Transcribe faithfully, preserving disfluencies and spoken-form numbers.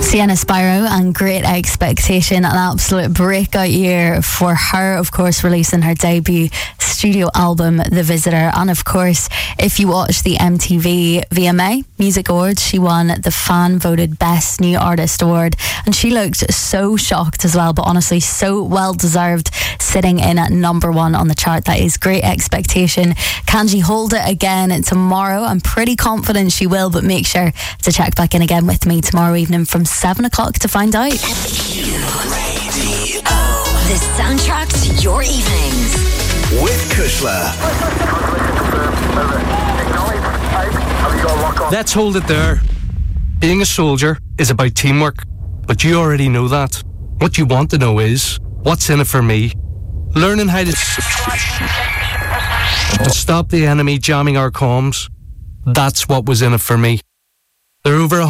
Sienna Spyro and Great Expectation, an absolute breakout year for her, of course, releasing her debut studio album, The Visitor. And of course, if you watch the M T V V M A Music Awards, she won the fan-voted Best New Artist Award. And she looked so shocked as well, but honestly, so well-deserved, sitting in at number one on the chart. That is Great Expectation. Can she hold it again tomorrow? I'm pretty confident she will, but make sure to check back in again with me tomorrow evening from seven o'clock to find out. The soundtrack to your evenings. With Kushla. Let's hold it there. Being a soldier is about teamwork, but you already know that. What you want to know is, what's in it for me? Learning how to, to stop the enemy jamming our comms. That's what was in it for me. There are over